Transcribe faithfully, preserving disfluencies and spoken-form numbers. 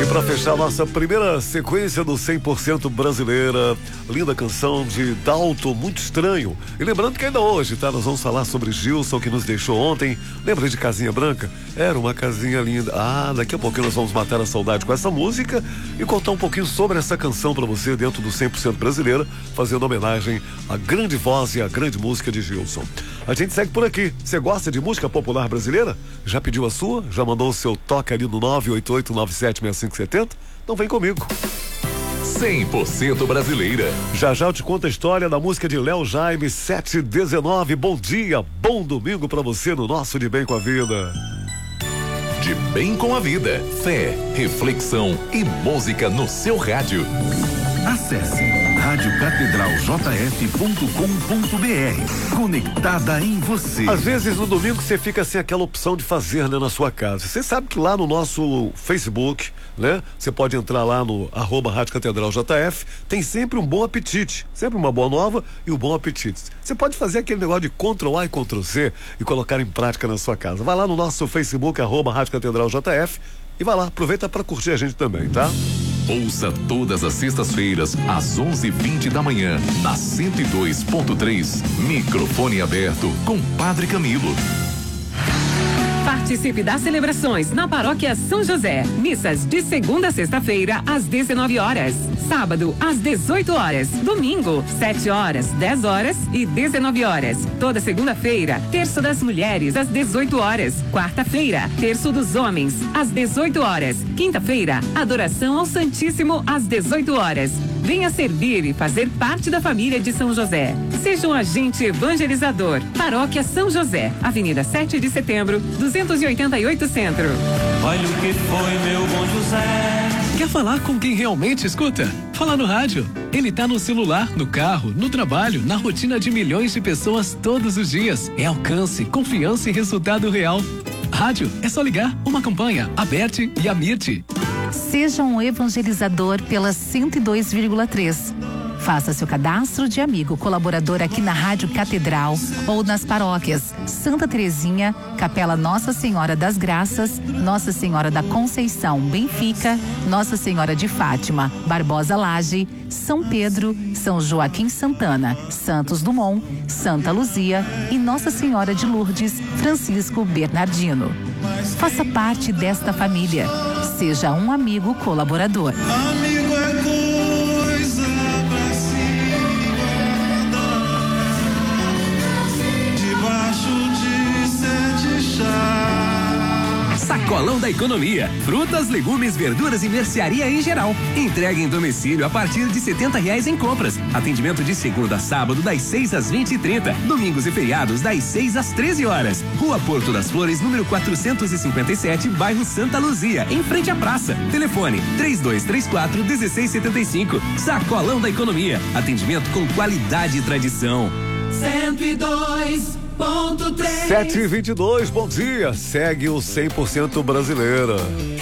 E para fechar nossa primeira sequência do cem por cento brasileira, linda canção de Dalton, Muito Estranho. E lembrando que ainda hoje, tá? Nós vamos falar sobre Gilson, que nos deixou ontem. Lembra de Casinha Branca? Era uma casinha linda. Ah, daqui a pouquinho nós vamos matar a saudade com essa música e contar um pouquinho sobre essa canção para você dentro do cem por cento brasileira, fazendo homenagem à grande voz e à grande música de Gilson. A gente segue por aqui. Você gosta de música popular brasileira? Já pediu a sua? Já mandou o seu toque ali no nove oito oito nove sete seis cinco sete zero? Então vem comigo. cem por cento brasileira. Já já eu te conto a história da música de Léo Jaime, sete e dezenove. Bom dia, bom domingo pra você no nosso De Bem com a Vida. De Bem com a Vida. Fé, reflexão e música no seu rádio. Acesse rádio catedral j f ponto com ponto b r. Conectada em você. Às vezes no domingo você fica sem aquela opção de fazer, né, na sua casa. Você sabe que lá no nosso Facebook, né, você pode entrar lá no arroba Rádio Catedral J F, tem sempre um bom apetite, sempre uma boa nova e um bom apetite. Você pode fazer aquele negócio de control A e control C e colocar em prática na sua casa. Vai lá no nosso Facebook, arroba Rádio Catedral J F, e vai lá, aproveita para curtir a gente também, tá? Ouça todas as sextas-feiras, às onze e vinte da manhã, na cento e dois ponto três. Microfone aberto com Padre Camilo. Participe das celebrações na Paróquia São José. Missas de segunda a sexta-feira, às dezenove horas. Sábado, às dezoito horas. Domingo, sete horas, dez horas e dezenove horas. Toda segunda-feira, terço das mulheres, às dezoito horas. Quarta-feira, terço dos homens, às dezoito horas. Quinta-feira, adoração ao Santíssimo, às dezoito horas. Venha servir e fazer parte da família de São José. Seja um agente evangelizador. Paróquia São José, Avenida sete de Setembro, duzentos e oitenta e oito Centro. Olha o que foi, meu bom José. Quer falar com quem realmente escuta? Fala no rádio. Ele tá no celular, no carro, no trabalho, na rotina de milhões de pessoas todos os dias. É alcance, confiança e resultado real. Rádio, é só ligar. Uma campanha, Aberte e Amirte. Seja um evangelizador pela cento e dois vírgula três. Faça seu cadastro de amigo colaborador aqui na Rádio Catedral ou nas paróquias Santa Terezinha, Capela Nossa Senhora das Graças, Nossa Senhora da Conceição, Benfica, Nossa Senhora de Fátima, Barbosa Laje, São Pedro, São Joaquim Santana, Santos Dumont, Santa Luzia e Nossa Senhora de Lourdes, Francisco Bernardino. Faça parte desta família. Seja um amigo colaborador. Amigo é coisa pra se guardar debaixo de sete chaves. Sacolão da Economia. Frutas, legumes, verduras e mercearia em geral. Entrega em domicílio a partir de setenta reais em compras. Atendimento de segunda a sábado das seis às vinte e trinta. Domingos e feriados das seis às treze horas. Rua Porto das Flores, número quatrocentos e cinquenta e sete, bairro Santa Luzia, em frente à praça. Telefone três dois três quatro, um seis sete cinco. Sacolão da Economia. Atendimento com qualidade e tradição. cento e dois ponto três. sete e vinte e dois, bom dia. Segue o cem por cento brasileira.